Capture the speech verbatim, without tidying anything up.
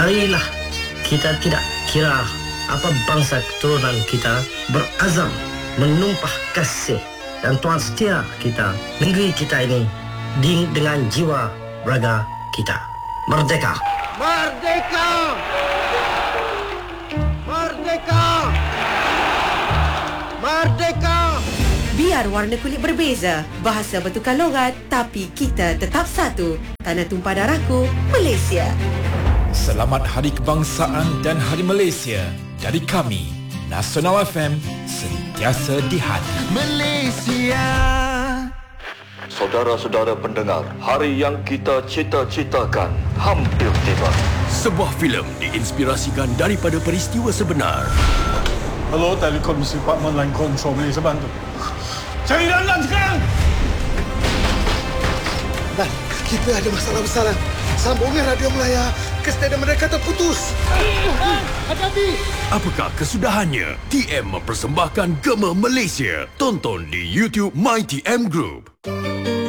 marilah kita tidak kira apa bangsa keturunan kita, berazam menumpah kasih dan tuan setia kita negeri kita ini dengan jiwa raga kita. Merdeka! Merdeka! Merdeka! Merdeka! Biar warna kulit berbeza, bahasa bertukar logat, tapi kita tetap satu. Tanah tumpah darahku, Malaysia. Selamat Hari Kebangsaan dan Hari Malaysia dari kami, Nasional F M, sentiasa di hati. Malaysia. Saudara-saudara pendengar, hari yang kita cita-citakan hampir tiba. Sebuah filem diinspirasikan daripada peristiwa sebenar. Hello, Telekomisi Department Line Control Malaysia bantu. Cari dalam sekarang! Nah, kita ada masalah besar. Sambungan radio Melaya ke stadium mereka terputus. Hati-hati! Apakah kesudahannya? T M mempersembahkan Gema Malaysia. Tonton di YouTube My T M Group.